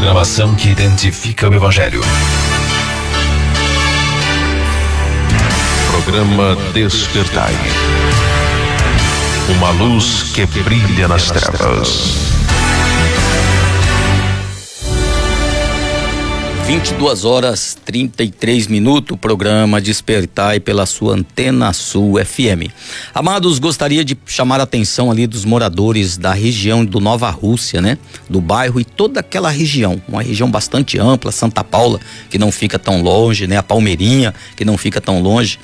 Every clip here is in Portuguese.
programação que identifica o Evangelho. Programa Despertai. Uma luz que brilha nas trevas. 22h33, programa Despertai pela sua Antena Sul FM. Amados, gostaria de chamar a atenção ali dos moradores da região do Nova Rússia, né? Do bairro e toda aquela região, uma região bastante ampla, Santa Paula, que não fica tão longe, né? A Palmeirinha, que não fica tão longe.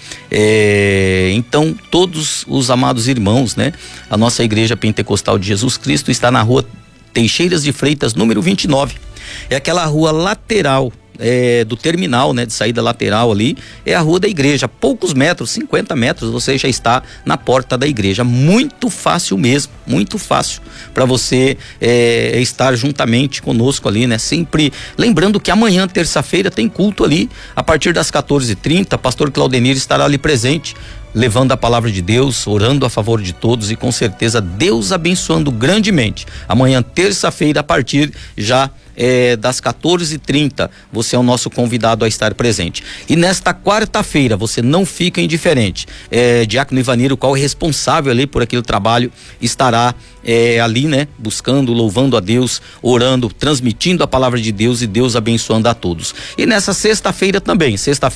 Então, todos os amados irmãos, né? A nossa Igreja Pentecostal de Jesus Cristo está na rua Teixeiras de Freitas, número 29. É aquela rua lateral do terminal, né, de saída lateral ali, é a rua da igreja, poucos metros, 50 metros, você já está na porta da igreja. Muito fácil mesmo, muito fácil para você estar juntamente conosco ali, né? Sempre lembrando que amanhã, terça-feira, tem culto ali, a partir das 14h30, pastor Claudenir estará ali presente, levando a palavra de Deus, orando a favor de todos e com certeza Deus abençoando grandemente. Amanhã, terça-feira, a partir já das 14h30, você é o nosso convidado a estar presente. E nesta quarta-feira, você não fica indiferente. Diácono Ivanir, o qual é responsável ali por aquele trabalho, estará ali, né? Buscando, louvando a Deus, orando, transmitindo a palavra de Deus e Deus abençoando a todos. E nessa sexta-feira também,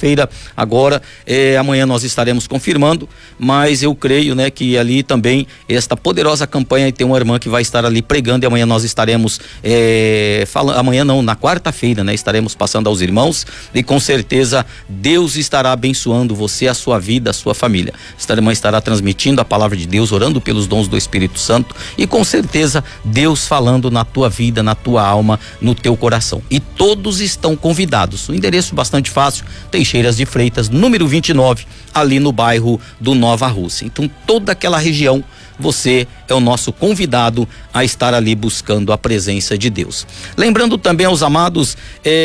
agora, amanhã nós estaremos confirmando, mas eu creio, né, que ali também esta poderosa campanha, e tem uma irmã que vai estar ali pregando, e amanhã nós estaremos falando, amanhã não, na quarta-feira, né, estaremos passando aos irmãos, e com certeza Deus estará abençoando você, a sua vida, a sua família. Esta irmã estará transmitindo a palavra de Deus, orando pelos dons do Espírito Santo, e com certeza Deus falando na tua vida, na tua alma, no teu coração. E todos estão convidados. O endereço bastante fácil, Teixeiras de Freitas, número 29, ali no bairro do Nova Rússia. Então, toda aquela região, você é o nosso convidado a estar ali buscando a presença de Deus. Lembrando também aos amados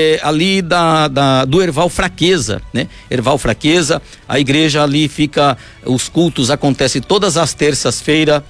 ali do Erval Fraqueza, né? Erval Fraqueza, a igreja ali fica, os cultos acontecem todas as terças-feiras,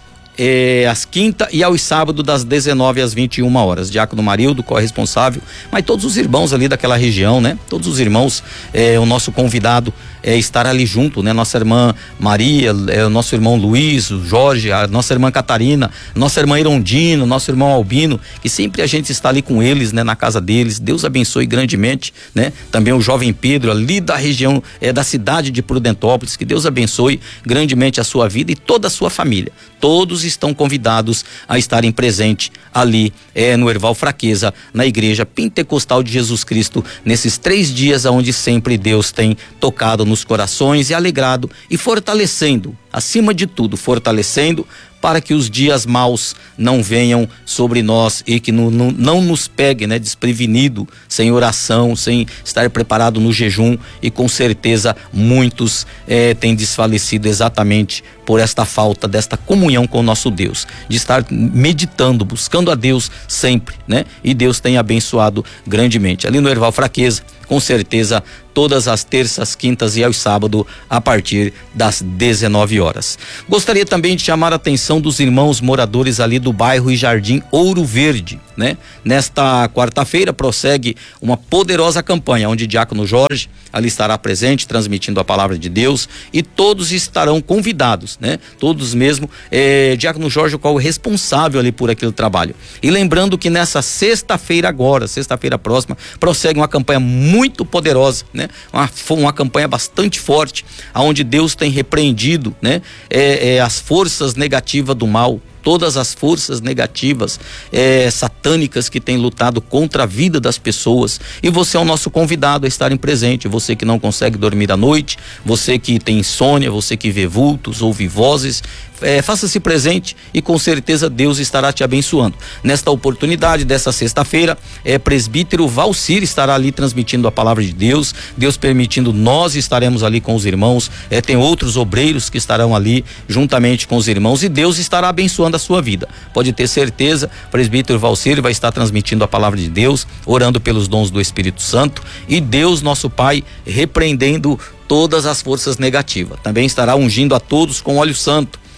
às quinta e aos sábados das 19 às 21 horas. Diácono Marildo, corresponsável, mas todos os irmãos ali daquela região, né? Todos os irmãos, o nosso convidado estar ali junto, né? Nossa irmã Maria, o nosso irmão Luiz, o Jorge, a nossa irmã Catarina, nossa irmã Irondino, nosso irmão Albino, que sempre a gente está ali com eles, né? Na casa deles. Deus abençoe grandemente, né? Também o jovem Pedro ali da região, da cidade de Prudentópolis, que Deus abençoe grandemente a sua vida e toda a sua família. Todos estão convidados a estarem presentes ali no Erval Fraqueza, na Igreja Pentecostal de Jesus Cristo, nesses 3 dias onde sempre Deus tem tocado nos corações e alegrado e fortalecendo, acima de tudo, fortalecendo para que os dias maus não venham sobre nós e que não nos pegue, né, desprevenido, sem oração, sem estar preparado no jejum, e com certeza muitos têm desfalecido exatamente por esta falta desta comunhão com o nosso Deus, de estar meditando, buscando a Deus sempre, né? E Deus tem abençoado grandemente. Ali no Erval Fraqueza, com certeza, todas as terças, quintas e aos sábados, a partir das 19 horas. Gostaria também de chamar a atenção dos irmãos moradores ali do bairro e Jardim Ouro Verde, né? Nesta quarta-feira prossegue uma poderosa campanha, onde Diácono Jorge ali estará presente, transmitindo a palavra de Deus, e todos estarão convidados, né? Todos mesmo, Diácono Jorge, o qual é responsável ali por aquele trabalho. E lembrando que nessa sexta-feira agora, sexta-feira próxima, prossegue uma campanha muito poderosa, né? Uma campanha bastante forte, aonde Deus tem repreendido, né? As forças negativas do mal, todas as forças negativas satânicas que têm lutado contra a vida das pessoas. E você é o nosso convidado a estarem presente. Você que não consegue dormir à noite, você que tem insônia, você que vê vultos, ouve vozes, faça-se presente e com certeza Deus estará te abençoando. Nesta oportunidade dessa sexta-feira, presbítero Valcir estará ali transmitindo a palavra de Deus. Deus permitindo, nós estaremos ali com os irmãos, tem outros obreiros que estarão ali juntamente com os irmãos, e Deus estará abençoando a sua vida. Pode ter certeza, presbítero Valcir vai estar transmitindo a palavra de Deus, orando pelos dons do Espírito Santo, e Deus, nosso Pai, repreendendo todas as forças negativas. Também estará ungindo a todos com óleo santo,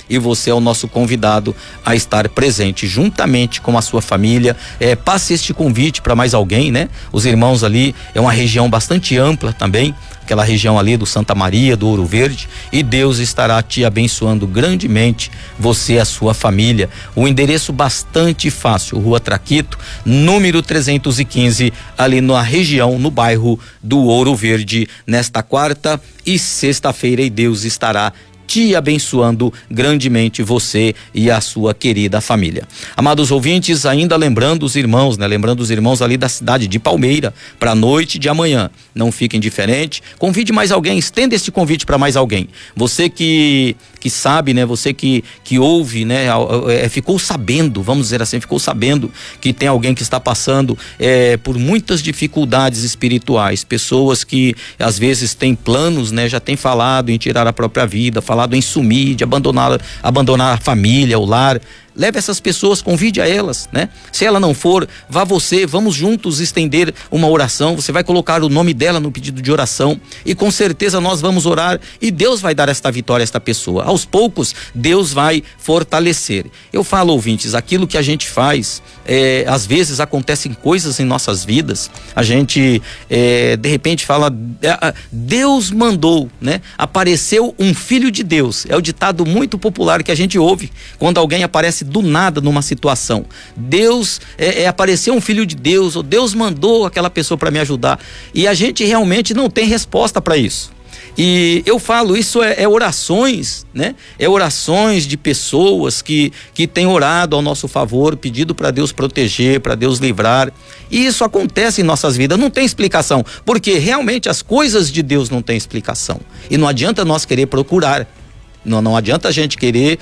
e você é o nosso convidado a estar presente juntamente com a sua família. Passe este convite para mais alguém, né? Os irmãos ali, é uma região bastante ampla também, aquela região ali do Santa Maria, do Ouro Verde, e Deus estará te abençoando grandemente, você e a sua família. O endereço bastante fácil, Rua Traquito, número 315, ali na região, no bairro do Ouro Verde, nesta quarta e sexta-feira, e Deus estará te abençoando grandemente, você e a sua querida família. Amados ouvintes, ainda lembrando os irmãos, né? Lembrando os irmãos ali da cidade de Palmeira, para a noite de amanhã. Não fiquem diferentes. Convide mais alguém, estenda este convite para mais alguém. Você que sabe, né? Você que ouve, né? Ficou sabendo, vamos dizer assim, ficou sabendo que tem alguém que está passando por muitas dificuldades espirituais. Pessoas que às vezes têm planos, né? Já tem falado em tirar a própria vida, falado em sumir, de abandonar a família, o lar. Leve essas pessoas, convide a elas, né? Se ela não for, vá você, vamos juntos estender uma oração. Você vai colocar o nome dela no pedido de oração e com certeza nós vamos orar e Deus vai dar esta vitória a esta pessoa. Aos poucos, Deus vai fortalecer. Eu falo, ouvintes, aquilo que a gente faz, às vezes acontecem coisas em nossas vidas, a gente de repente fala, Deus mandou, né? Apareceu um filho de Deus. É o ditado muito popular que a gente ouve quando alguém aparece do nada numa situação. Deus apareceu um filho de Deus, ou Deus mandou aquela pessoa para me ajudar, e a gente realmente não tem resposta para isso. E eu falo, isso é orações, né? É orações de pessoas que têm orado ao nosso favor, pedido para Deus proteger, para Deus livrar. E isso acontece em nossas vidas, não tem explicação, porque realmente as coisas de Deus não têm explicação. E não adianta nós querer procurar. Não adianta a gente querer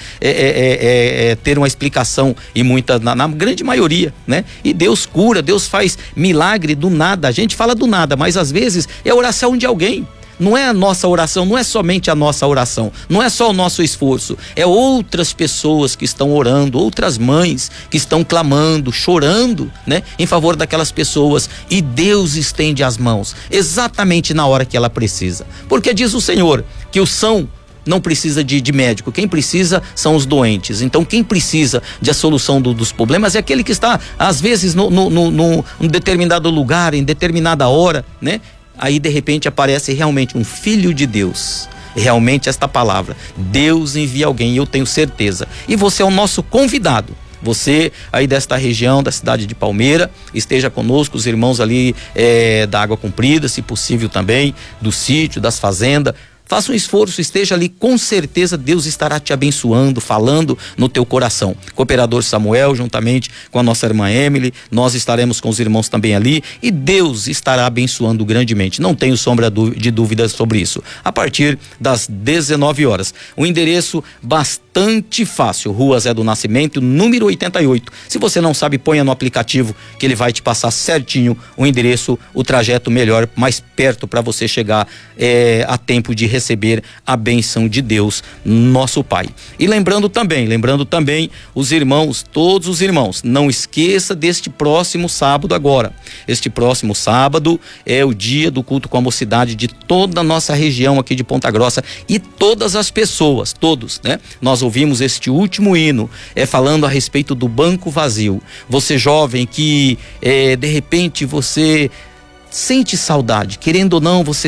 ter uma explicação, e na grande maioria, né? E Deus cura, Deus faz milagre do nada. A gente fala do nada, mas às vezes é a oração de alguém. Não é a nossa oração, não é somente a nossa oração, não é só o nosso esforço, é outras pessoas que estão orando, outras mães que estão clamando, chorando, né? Em favor daquelas pessoas, e Deus estende as mãos exatamente na hora que ela precisa, porque diz o Senhor que o são não precisa de médico, quem precisa são os doentes. Então quem precisa de a solução dos problemas é aquele que está às vezes num determinado lugar, em determinada hora, né? Aí de repente aparece realmente um filho de Deus. Realmente esta palavra, Deus envia alguém, eu tenho certeza. E você é o nosso convidado. Você aí desta região, da cidade de Palmeira, esteja conosco, os irmãos ali da Água Comprida, se possível também, do sítio, das fazendas. Faça um esforço, esteja ali, com certeza Deus estará te abençoando, falando no teu coração. Cooperador Samuel, juntamente com a nossa irmã Emily, nós estaremos com os irmãos também ali, e Deus estará abençoando grandemente. Não tenho sombra de dúvidas sobre isso. A partir das 19 horas. O endereço bastante fácil, Rua Zé do Nascimento, número 88. Se você não sabe, ponha no aplicativo que ele vai te passar certinho o endereço, o trajeto melhor, mais perto, para você chegar a tempo de receber a bênção de Deus, nosso Pai. E lembrando também os irmãos, todos os irmãos, não esqueça deste próximo sábado agora. Este próximo sábado é o dia do culto com a mocidade de toda a nossa região aqui de Ponta Grossa, e todas as pessoas, todos, né? Nós ouvimos este último hino, falando a respeito do banco vazio. Você jovem que de repente você sente saudade, querendo ou não, você